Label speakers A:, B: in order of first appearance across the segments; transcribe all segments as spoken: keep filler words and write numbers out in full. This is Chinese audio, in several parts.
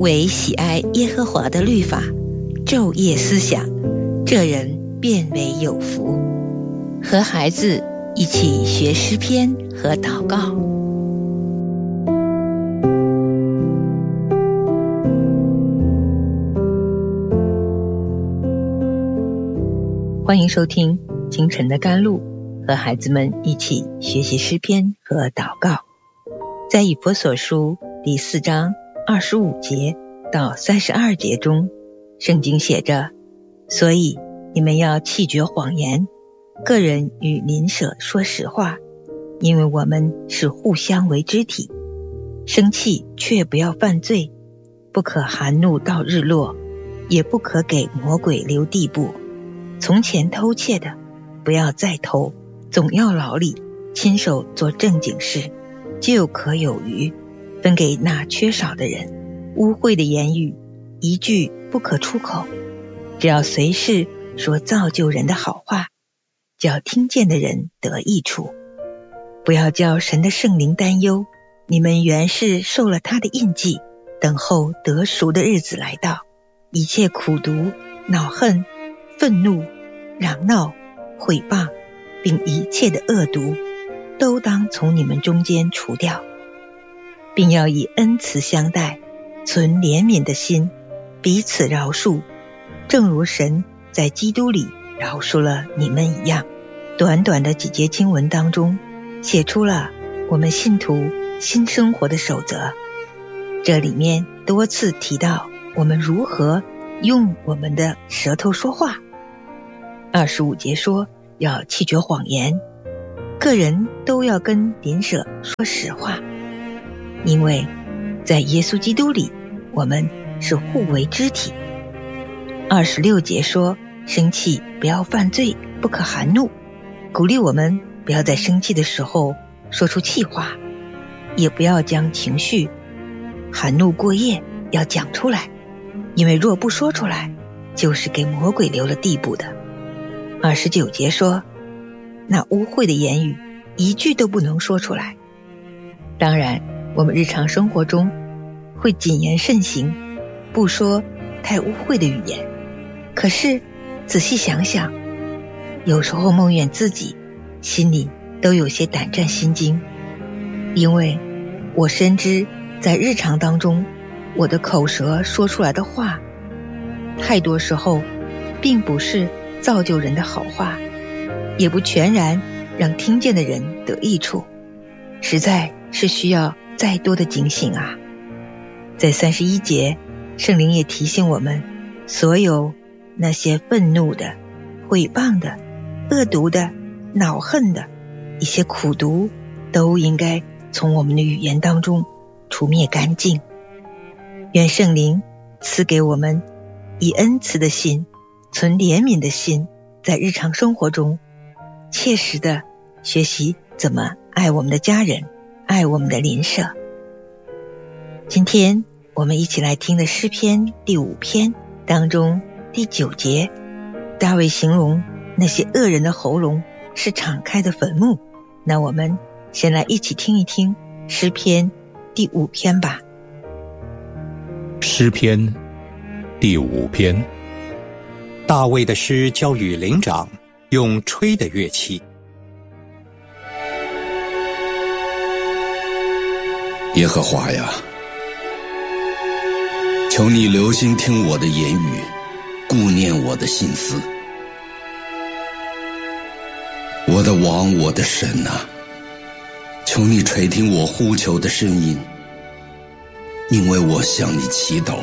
A: 唯喜爱耶和华的律法，昼夜思想，这人便为有福。和孩子一起学诗篇和祷告。欢迎收听清晨的甘露，和孩子们一起学习诗篇和祷告。在以弗所书第四章二十五节到三十二节中，圣经写着：所以你们要弃绝谎言，个人与邻舍说实话，因为我们是互相为肢体。生气却不要犯罪，不可含怒到日落，也不可给魔鬼留地步。从前偷窃的，不要再偷，总要劳力，亲手做正经事，就可有余，分给那缺少的人。污秽的言语一句不可出口，只要随时说造就人的好话，叫听见的人得益处。不要叫神的圣灵担忧，你们原是受了他的印记，等候得赎的日子来到。一切苦毒、恼恨、愤怒、嚷闹、毁谤，并一切的恶毒，都当从你们中间除掉，并要以恩慈相待，存怜悯的心，彼此饶恕，正如神在基督里饶恕了你们一样。短短的几节经文当中，写出了我们信徒新生活的守则。这里面多次提到我们如何用我们的舌头说话。二十五节说要弃绝谎言，个人都要跟邻舍说实话，因为在耶稣基督里我们是互为肢体。二十六节说生气不要犯罪，不可含怒，鼓励我们不要在生气的时候说出气话，也不要将情绪含怒过夜，要讲出来，因为若不说出来，就是给魔鬼留了地步的。二十九节说那污秽的言语一句都不能说出来。当然我们日常生活中会谨言慎行，不说太污秽的语言，可是仔细想想，有时候梦远自己心里都有些胆战心惊，因为我深知在日常当中我的口舌说出来的话，太多时候并不是造就人的好话，也不全然让听见的人得益处，实在是需要再多的警醒啊。在三十一节，圣灵也提醒我们，所有那些愤怒的、毁谤的、恶毒的、恼恨的一些苦毒，都应该从我们的语言当中除灭干净。愿圣灵赐给我们以恩慈的心，存怜悯的心，在日常生活中切实的学习怎么爱我们的家人，爱我们的邻舍。今天我们一起来听的诗篇第五篇当中第九节，大卫形容那些恶人的喉咙是敞开的坟墓。那我们先来一起听一听诗篇第五篇吧。
B: 诗篇第五篇，大卫的诗交与灵长，用吹的乐器。
C: 耶和华呀，求你留心听我的言语，顾念我的心思。我的王，我的神啊，求你垂听我呼求的声音，因为我向你祈祷。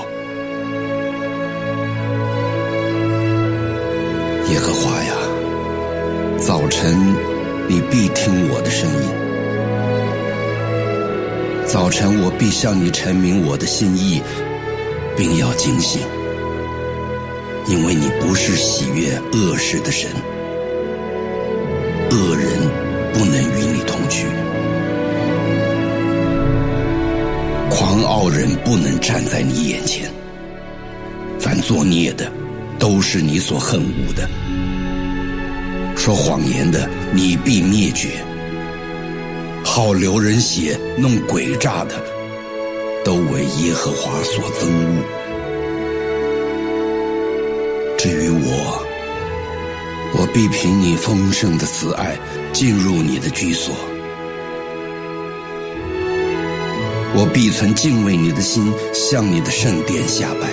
C: 耶和华呀，早晨你必听我的声音，早晨我必向你陈明我的心意，并要警醒，因为你不是喜悦恶事的神，恶人不能与你同居，狂傲人不能站在你眼前，凡作孽的都是你所恨恶的，说谎言的你必灭绝，好流人血弄诡诈的都为耶和华所憎恶。至于我，我必凭你丰盛的慈爱进入你的居所，我必存敬畏你的心，向你的圣殿下拜。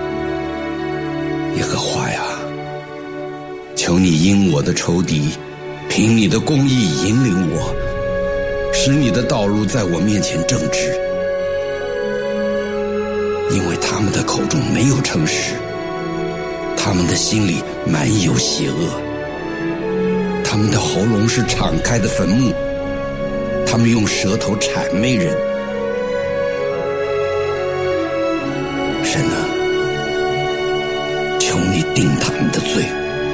C: 耶和华呀，求你因我的仇敌，凭你的公义引领我，使你的道路在我面前正直，因为他们的口中没有诚实，他们的心里满有邪恶，他们的喉咙是敞开的坟墓，他们用舌头谄媚人。神啊，求你定他们的罪，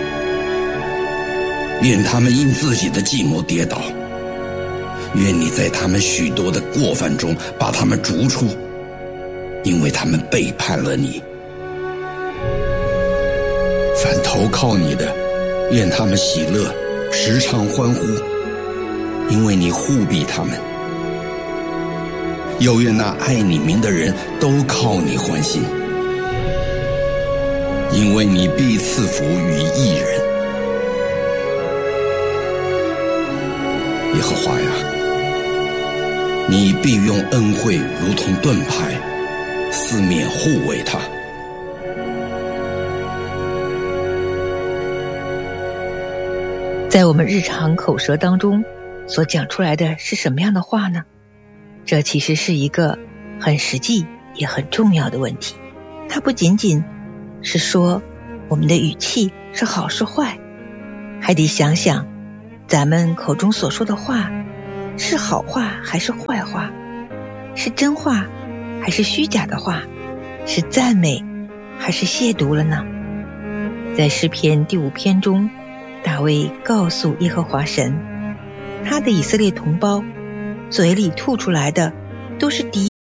C: 愿他们因自己的计谋跌倒，愿你在他们许多的过犯中把他们逐出，因为他们背叛了你。凡投靠你的，愿他们喜乐，时常欢呼，因为你护庇他们。又愿那爱你名的人都靠你欢心，因为你必赐福于义人。耶和华呀，你必用恩惠如同盾牌，四面护卫他。
A: 在我们日常口舌当中所讲出来的是什么样的话呢？这其实是一个很实际也很重要的问题。它不仅仅是说我们的语气是好是坏，还得想想咱们口中所说的话是好话还是坏话，是真话还是虚假的话，是赞美还是亵渎了呢？在诗篇第五篇中，大卫告诉耶和华神，他的以色列同胞嘴里吐出来的都是诋